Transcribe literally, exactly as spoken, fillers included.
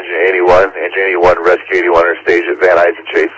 Engine eighty-one. Engine eighty-one, Rescue eighty-one, are staged at Van Nuys and Chase.